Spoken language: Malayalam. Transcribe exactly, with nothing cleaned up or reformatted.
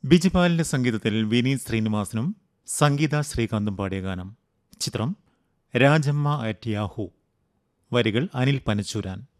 ബിജിപാലിന്റെ സംഗീതത്തിൽ വിനീത് ശ്രീനിവാസനും സംഗീത ശ്രീകാന്തും പാടിയ ഗാനം. ചിത്രം രാജമ്മ അറ്റ് യാഹൂ. വരികൾ അനിൽ പനച്ചൂരാൻ.